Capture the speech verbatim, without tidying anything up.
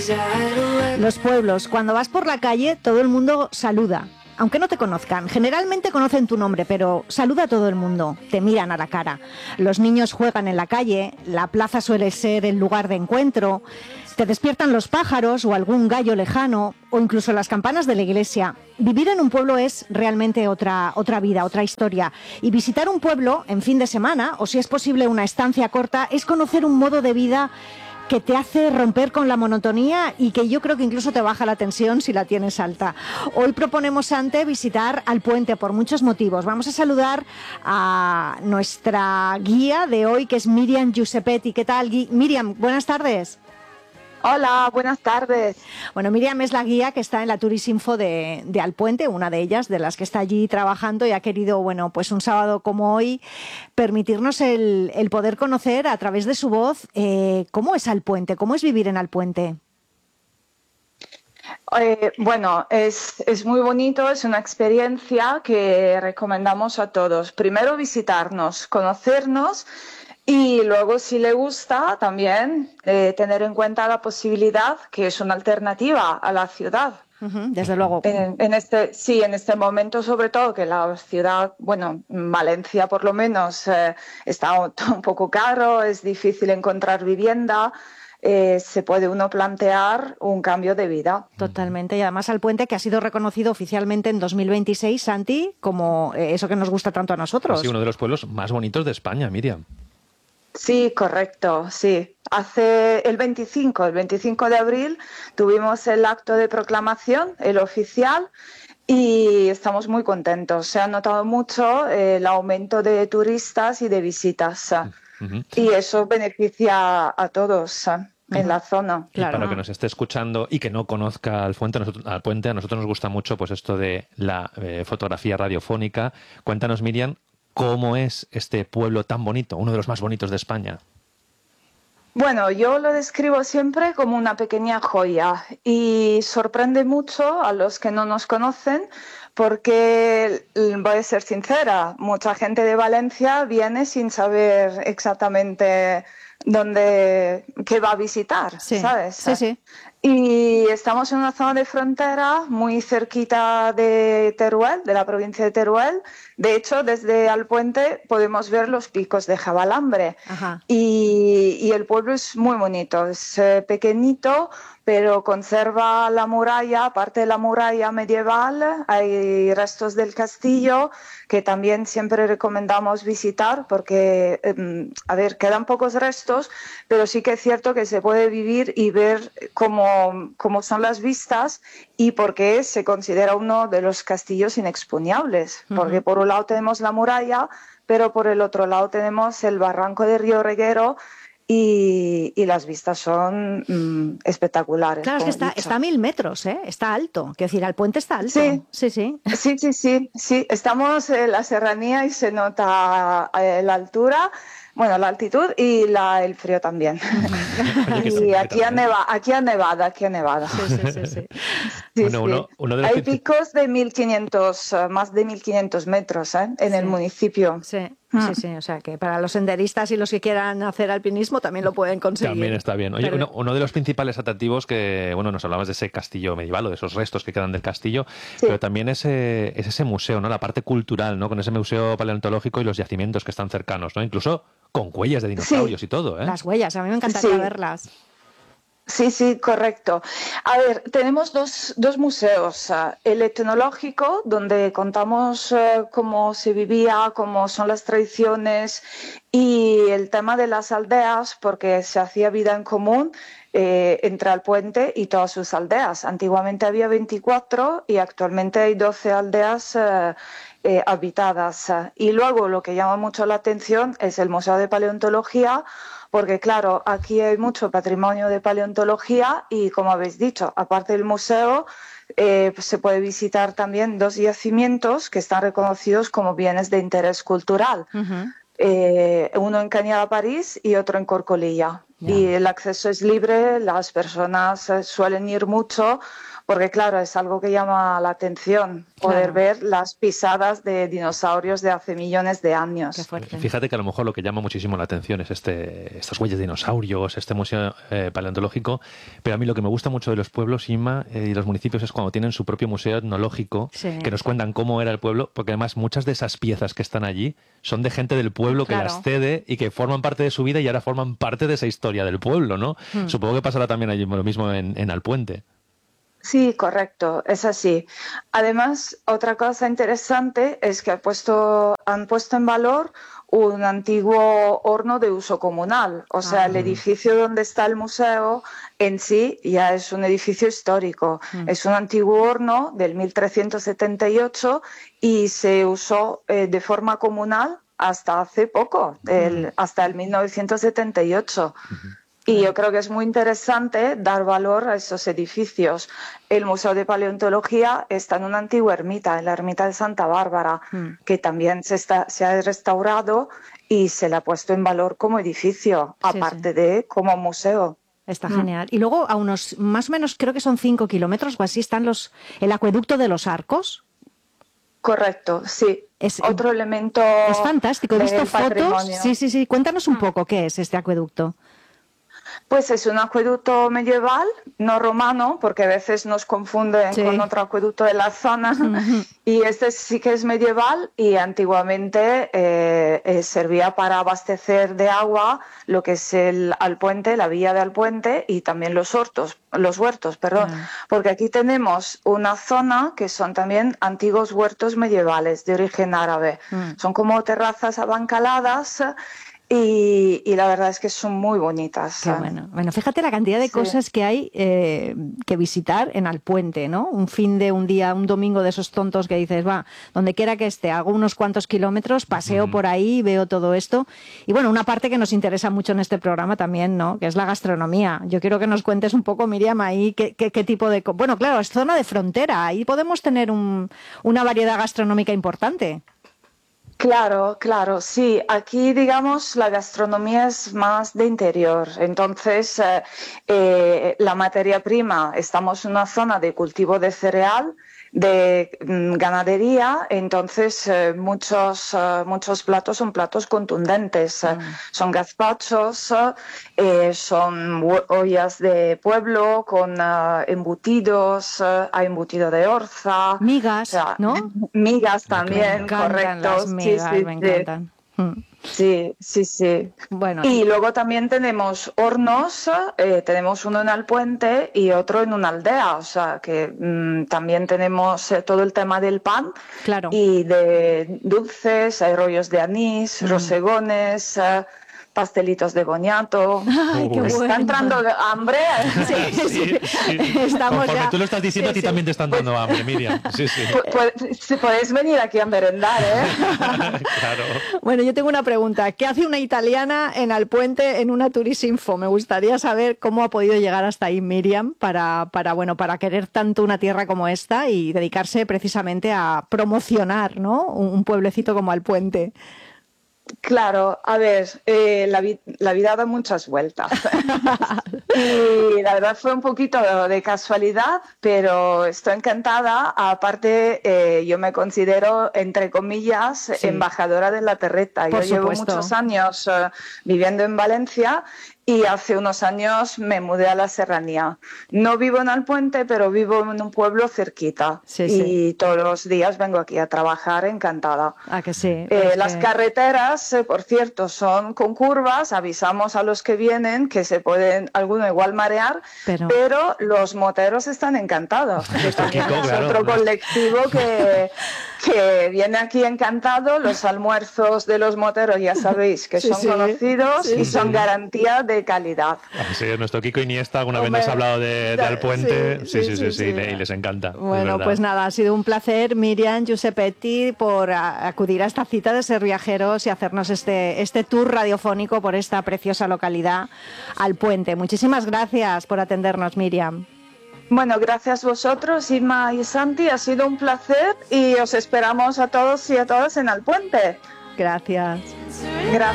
Los pueblos, cuando vas por la calle, todo el mundo saluda. Aunque no te conozcan, generalmente conocen tu nombre, pero saluda a todo el mundo, te miran a la cara. Los niños juegan en la calle, la plaza suele ser el lugar de encuentro, te despiertan los pájaros o algún gallo lejano, o incluso las campanas de la iglesia. Vivir en un pueblo es realmente otra, otra vida, otra historia. Y visitar un pueblo en fin de semana, o si es posible una estancia corta, es conocer un modo de vida que te hace romper con la monotonía y que yo creo que incluso te baja la tensión si la tienes alta. Hoy proponemos, Sante, visitar Alpuente por muchos motivos. Vamos a saludar a nuestra guía de hoy, que es Miriam Giuseppetti. ¿Qué tal, Gui? Miriam, buenas tardes. Hola, buenas tardes. Bueno, Miriam es la guía que está en la Turisinfo de, de Alpuente, una de ellas, de las que está allí trabajando y ha querido, bueno, pues un sábado como hoy, permitirnos el, el poder conocer a través de su voz eh, cómo es Alpuente, cómo es vivir en Alpuente. Eh, bueno, es, es muy bonito, es una experiencia que recomendamos a todos. Primero visitarnos, conocernos. Y luego, si le gusta, también eh, tener en cuenta la posibilidad que es una alternativa a la ciudad. Uh-huh, desde luego. En, en este, sí, en este momento, sobre todo, que la ciudad, bueno, Valencia por lo menos, eh, está un poco caro, es difícil encontrar vivienda. Eh, se puede uno plantear un cambio de vida. Totalmente, y además Alpuente, que ha sido reconocido oficialmente en dos mil veintiséis, Santi, como eh, eso que nos gusta tanto a nosotros. Sí, uno de los pueblos más bonitos de España, Miriam. Sí, correcto, sí. Hace el veinticinco, el veinticinco de abril tuvimos el acto de proclamación, el oficial, y estamos muy contentos. Se ha notado mucho eh, el aumento de turistas y de visitas. Uh-huh. Y eso beneficia a todos uh, uh-huh. en la zona. Y claro. Para que nos esté escuchando y que no conozca al Fuente, a nosotros, al Puente, a nosotros nos gusta mucho pues esto de la eh, fotografía radiofónica. Cuéntanos, Miriam, ¿cómo es este pueblo tan bonito, uno de los más bonitos de España? Bueno, yo lo describo siempre como una pequeña joya y sorprende mucho a los que no nos conocen porque, voy a ser sincera, mucha gente de Valencia viene sin saber exactamente dónde, qué va a visitar, sí, ¿sabes? Sí, sí. Y estamos en una zona de frontera muy cerquita de Teruel, de la provincia de Teruel. De hecho, desde Alpuente podemos ver los picos de Jabalambre. Ajá. Y, y el pueblo es muy bonito, es eh, pequeñito, pero conserva la muralla, aparte de la muralla medieval, hay restos del castillo que también siempre recomendamos visitar porque, eh, a ver, quedan pocos restos, pero sí que es cierto que se puede vivir y ver cómo, cómo son las vistas y por qué se considera uno de los castillos inexpugnyables, uh-huh. porque por un lado tenemos la muralla, pero por el otro lado tenemos el barranco de Río Reguero. Y, y las vistas son mmm, espectaculares. Claro, es que está, está a mil metros, ¿eh? Está alto. Quiero decir, Alpuente está alto. Sí, sí, sí. Sí, sí, sí, sí. Estamos en la serranía y se nota eh, la altura, bueno, la altitud y la, el frío también. Y aquí ha, neva, aquí ha nevado, aquí ha nevado. Sí, sí, sí. sí. sí, bueno, sí. Uno, uno de los Hay picos de mil quinientos, más de mil quinientos metros ¿eh? en sí. el municipio. Sí. Sí, sí, o sea que para los senderistas y los que quieran hacer alpinismo también lo pueden conseguir. También está bien. Oye, uno, uno de los principales atractivos que, bueno, nos hablabas de ese castillo medieval o de esos restos que quedan del castillo, sí. pero también es, eh, es ese museo, ¿no? La parte cultural, ¿no? Con ese museo paleontológico y los yacimientos que están cercanos, ¿no? Incluso con huellas de dinosaurios sí. y todo, ¿eh? Las huellas, a mí me encantaría sí. verlas. Sí, sí, correcto. A ver, tenemos dos, dos museos. Uh, el etnológico, donde contamos uh, cómo se vivía, cómo son las tradiciones y el tema de las aldeas, porque se hacía vida en común eh, entre Alpuente y todas sus aldeas. Antiguamente había veinticuatro y actualmente hay doce aldeas uh, eh, habitadas. Y luego lo que llama mucho la atención es el Museo de Paleontología, porque claro, aquí hay mucho patrimonio de paleontología y como habéis dicho, aparte del museo, eh, pues se puede visitar también dos yacimientos que están reconocidos como bienes de interés cultural. Uh-huh. Eh, uno en Cañada, París y otro en Corcolilla. Ya. Y el acceso es libre, las personas eh, suelen ir mucho, porque claro, es algo que llama la atención, poder claro. ver las pisadas de dinosaurios de hace millones de años. Qué fuerte. Fíjate que a lo mejor lo que llama muchísimo la atención es este, estos huellas de dinosaurios, este museo eh, paleontológico, pero a mí lo que me gusta mucho de los pueblos, Inma, eh, y los municipios es cuando tienen su propio museo etnológico, sí. que nos cuentan cómo era el pueblo, porque además muchas de esas piezas que están allí son de gente del pueblo claro. que las cede y que forman parte de su vida y ahora forman parte de esa historia del pueblo, ¿no? Hmm. Supongo que pasará también allí lo mismo en, en Alpuente. Sí, correcto, es así. Además, otra cosa interesante es que han puesto, han puesto en valor un antiguo horno de uso comunal. O sea, ah, el edificio donde está el museo en sí ya es un edificio histórico. Mm. Es un antiguo horno del mil trescientos setenta y ocho y se usó eh, de forma comunal hasta hace poco, del, mm. hasta el mil novecientos setenta y ocho. Mm-hmm. Y yo creo que es muy interesante dar valor a esos edificios. El Museo de Paleontología está en una antigua ermita, en la ermita de Santa Bárbara, mm. que también se, está, se ha restaurado y se le ha puesto en valor como edificio, sí, aparte sí. de como museo. Está mm. genial. Y luego a unos, más o menos, creo que son cinco kilómetros o así, están los, el acueducto de los Arcos. Correcto, sí. Es, Otro elemento. Es fantástico. He visto fotos. Sí, sí, sí. Cuéntanos un mm. poco qué es este acueducto. Pues es un acueducto medieval, no romano, porque a veces nos confunden sí. con otro acueducto de la zona. Uh-huh. Y este sí que es medieval y antiguamente eh, eh, servía para abastecer de agua lo que es el Alpuente, la villa de Alpuente y también los hortos, los huertos, perdón. Uh-huh. Porque aquí tenemos una zona que son también antiguos huertos medievales de origen árabe. Uh-huh. Son como terrazas abancaladas. Y, y la verdad es que son muy bonitas. Qué bueno. Bueno, fíjate la cantidad de sí. cosas que hay eh, que visitar en Alpuente, ¿no? Un fin de un día, un domingo de esos tontos que dices, va, donde quiera que esté, hago unos cuantos kilómetros, paseo mm. por ahí, veo todo esto. Y bueno, una parte que nos interesa mucho en este programa también, ¿no? Que es la gastronomía. Yo quiero que nos cuentes un poco, Miriam, ahí qué, qué, qué tipo de... Bueno, claro, es zona de frontera, ahí podemos tener un, una variedad gastronómica importante. Claro, claro, sí. Aquí, digamos, la gastronomía es más de interior. Entonces, eh, eh, la materia prima, estamos en una zona de cultivo de cereal, de mm, ganadería, entonces eh, muchos, uh, muchos platos son platos contundentes. Mm. Son gazpachos, eh, son ollas de pueblo con uh, embutidos, uh, hay embutido de orza. Migas, o sea, ¿no? Migas también, correcto. Las migas, sí, sí, me encantan. Sí. Sí, sí, sí. Bueno. Y luego también tenemos hornos, eh, tenemos uno en Alpuente y otro en una aldea, o sea que mmm, también tenemos eh, todo el tema del pan claro. y de dulces, hay rollos de anís, mm. rosegones, eh, pastelitos de boniato. Ay, qué ¿Está bueno. entrando hambre? Sí, sí, sí. sí. Estamos Conforme ya... tú lo estás diciendo, sí, a ti sí. también te están dando pues, hambre, Miriam. Sí, sí. Pues, si podéis venir aquí a merendar, ¿eh? Claro. Bueno, yo tengo una pregunta. ¿Qué hace una italiana en Alpuente en una Turisinfo? Me gustaría saber cómo ha podido llegar hasta ahí Miriam para, para, bueno, para querer tanto una tierra como esta y dedicarse precisamente a promocionar, ¿no? Un pueblecito como Alpuente. Claro, a ver, eh, la, vi- la vida da muchas vueltas y la verdad fue un poquito de casualidad, pero estoy encantada. Aparte, eh, yo me considero, entre comillas, sí. embajadora de la terreta. Por yo supuesto. Llevo muchos años uh, viviendo en Valencia y hace unos años me mudé a la serranía. No vivo en Alpuente, pero vivo en un pueblo cerquita. Sí, y sí. todos los días vengo aquí a trabajar encantada. Ah, que sí. Eh, las que... carreteras, eh, por cierto, son con curvas. Avisamos a los que vienen que se pueden, alguno igual marear, pero, pero los moteros están encantados. Que también es claro, otro ¿no? colectivo que, que viene aquí encantado. Los almuerzos de los moteros ya sabéis que sí, son sí. conocidos sí, y sí. son garantía de calidad. Así es, nuestro Kiko Iniesta alguna Hombre, vez nos ha hablado de, de Alpuente. Sí, sí, sí, sí, sí, sí, sí, sí. Y les encanta. Bueno, pues nada, ha sido un placer, Miriam Giuseppetti, por a, acudir a esta cita de Ser Viajeros y hacernos este, este tour radiofónico por esta preciosa localidad, Alpuente. Muchísimas gracias por atendernos, Miriam. Bueno, gracias vosotros, Inma y Santi, ha sido un placer y os esperamos a todos y a todas en Alpuente. Gracias. Gracias.